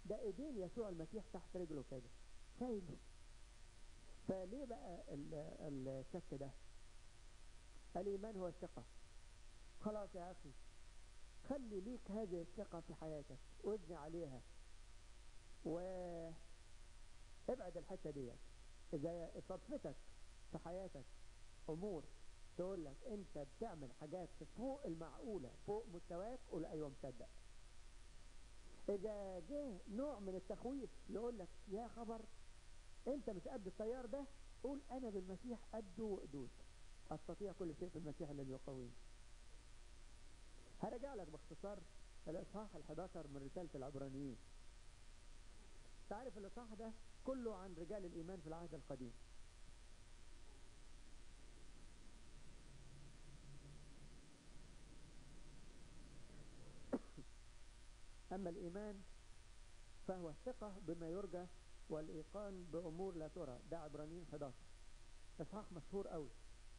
ده ايدين يسوع المسيح تحت رجله كده شايله. فليه بقى الشك ده؟ الإيمان هو الثقة. خلاص يا أخي، خلي ليك هذه الثقة في حياتك وابني عليها، وابعد الحتة دي. إذا صدفتك في حياتك أمور تقول لك أنت بتعمل حاجات فوق المعقولة، فوق مستواك، قول أيوة مصدق. إذا جه نوع من التخويف يقول لك يا خبر أنت مش قد التيار ده، قول أنا بالمسيح قده وقدود، أستطيع كل شيء في المسيح الذي يقويني. هرجع لك باختصار الإصحاح 11 من رسالة العبرانيين. تعرف الإصحاح ده كله عن رجال الإيمان في العهد القديم. أما الإيمان فهو الثقة بما يرجى والإيقان بأمور لا ترى، ده عبرانيين 11، إصحاح مشهور قوي.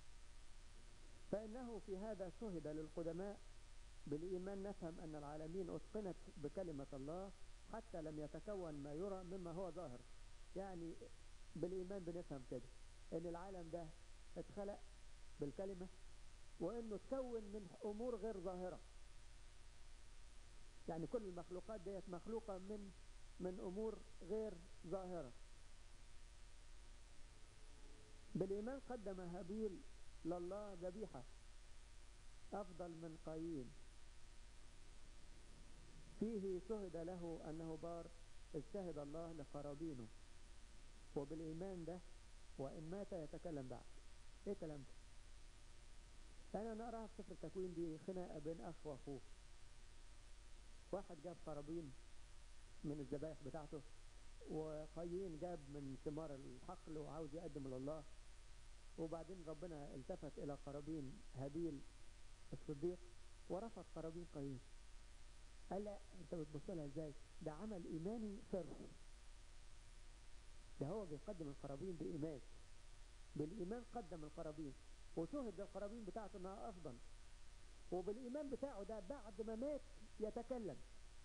فإنه في هذا شهد للقدماء بالإيمان نفهم أن العالمين أتقنت بكلمة الله حتى لم يتكون ما يرى مما هو ظاهر. يعني بالإيمان بنفهم كده أن العالم ده اتخلق بالكلمة، وأنه تكون من أمور غير ظاهرة. يعني كل المخلوقات ديت مخلوقة من أمور غير ظاهرة. بالإيمان قدم هابيل لله ذبيحة أفضل من قايين، فيه شهد له أنه بار إذ شهد الله لقرابينه. وبالإيمان ده وإن مات يتكلم بعد. إيه كلام ده؟ أنا نقرأها في سفر التكوين، دي خناقة بين أخ وأخوه. واحد جاب قرابين من الذبائح بتاعته، وقايين جاب من ثمار الحقل وعاوز يقدم لله. وبعدين ربنا التفت إلى قرابين هابيل الصديق ورفض قرابين قايين. قال لا، انت بتبص لها ازاي؟ ده عمل ايماني صرف، ده هو بيقدم القرابين بايمان. بالايمان قدم القرابين وشهد للقرابين بتاعته انها افضل، وبالايمان بتاعه ده بعد ما مات يتكلم.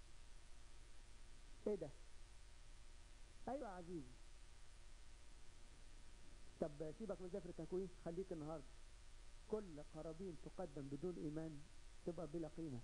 ايه ده؟ ايوه يا عزيزي. طب سيبك من سفر التكوين، خليك النهارده. كل قرابين تقدم بدون ايمان تبقى بلا قيمه.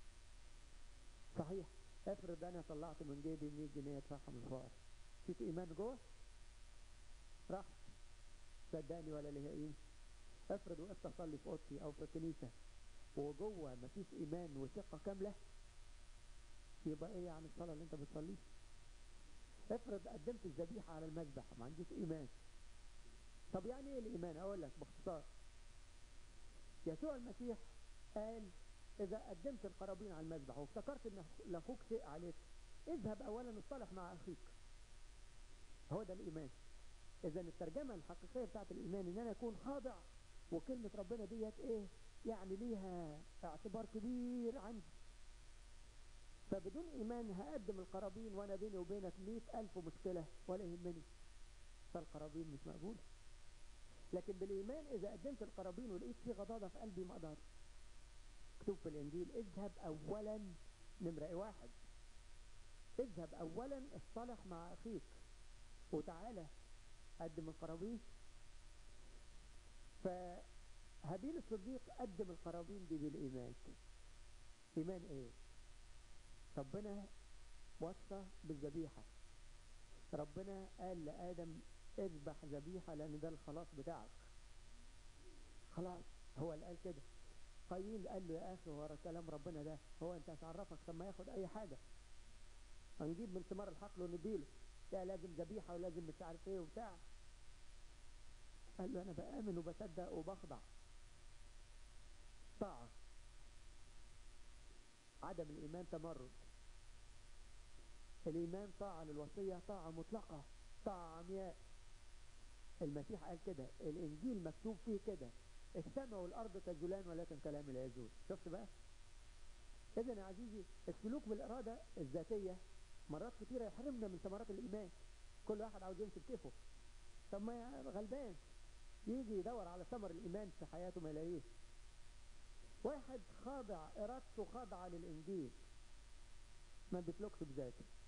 صحيح، افرض انا طلعت من جيبي 100 جنيه ادفعها من الفقر، فيك ايمان جوه؟ راح صدقني ولا ليها قيمه. افرض وقفت اصلي في اوضتي او في الكنيسه وجوه مفيش ايمان وثقه كامله، يبقى ايه يعني الصلاه اللي انت بتصليها؟ افرض قدمت الذبيحه على المذبح ما عنديش ايمان. طب يعني ايه الايمان؟ اقول لك باختصار. يسوع المسيح قال اذا قدمت القرابين على المذبح وافتكرت ان لاخوك شيء عليك، اذهب اولا اصطلح مع اخيك. هو ده الايمان. اذا الترجمه الحقيقيه بتاعت الايمان ان انا اكون خاضع، وكلمه ربنا ديت ايه يعني ليها اعتبار كبير عندي. فبدون ايمان هقدم القرابين وانا بيني وبينك 100,000 مشكله ولا يهمني، فالقرابين مش مقبوله. لكن بالايمان اذا قدمت القرابين ولقيت في غضاضه في قلبي ما اقدرش. مكتوب في الانجيل اذهب اولا، نمره 1، اذهب اولا اصطلح مع اخيك وتعالى قدم القرابين. فهابيل الصديق قدم القرابين دي بالايمان. ايمان ايه؟ ربنا وصى بالذبيحه. ربنا قال لآدم اذبح ذبيحه لان ده الخلاص بتاعك. خلاص، هو اللي قال كده. قايين قال له يا اخي ورا كلام ربنا ده، هو انت هتعرفك لما ياخد اي حاجه هنجيب من ثمار الحقل ونديله؟ ده لازم ذبيحه ولازم مش عارف ايه وبتاع. قال له انا بآمن وبصدق وبخضع. طاعه. عدم الايمان تمرد. الايمان طاعه للوصيه، طاعه مطلقه، طاعه عمياء. المسيح قال كده، الانجيل مكتوب فيه كده، السماء والارض تزولان ولكن كلامي لا يزول. شفت بقى؟ اذا يا عزيزي السلوك بالاراده الذاتيه مرات كتيره يحرمنا من ثمرات الايمان. كل واحد عاوز يمشي بكيفه. طب ما غلبان يجي يدور على ثمر الايمان في حياته ما يلاقيش. واحد خاضع ارادته خاضعه للانجيل ما بيسلكش بذاته.